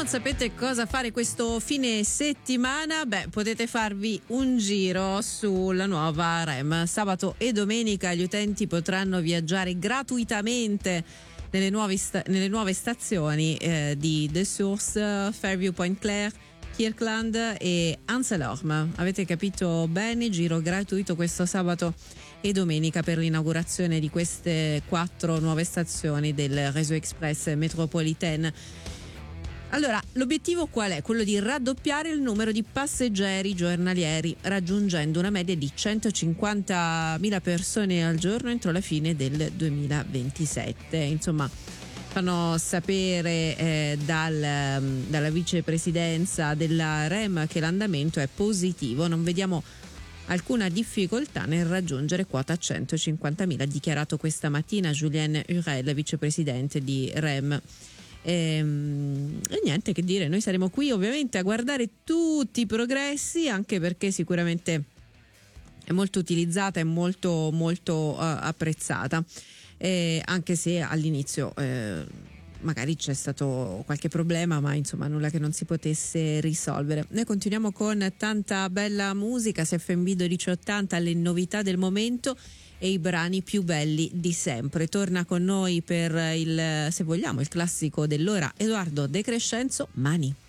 non sapete cosa fare questo fine settimana, potete farvi un giro sulla nuova REM. Sabato e domenica gli utenti potranno viaggiare gratuitamente nelle nuove stazioni di The Source, Fairview Point Claire, Kirkland e Anselorme. Avete capito bene? Giro gratuito questo sabato e domenica per l'inaugurazione di queste 4 nuove stazioni del Réseau Express Métropolitaine. Allora, l'obiettivo qual è? Quello di raddoppiare il numero di passeggeri giornalieri, raggiungendo una media di 150.000 persone al giorno entro la fine del 2027. Insomma, fanno sapere dalla vicepresidenza della REM che l'andamento è positivo, non vediamo alcuna difficoltà nel raggiungere quota 150.000, ha dichiarato questa mattina Julien Hurel, vicepresidente di REM. E niente che dire, noi saremo qui ovviamente a guardare tutti i progressi, anche perché sicuramente è molto utilizzata e molto molto apprezzata, anche se all'inizio magari c'è stato qualche problema, ma insomma nulla che non si potesse risolvere. Noi continuiamo con tanta bella musica, SFMB 1280, le novità del momento e i brani più belli di sempre. Torna con noi per se vogliamo, il classico dell'ora, Edoardo De Crescenzo, Mani.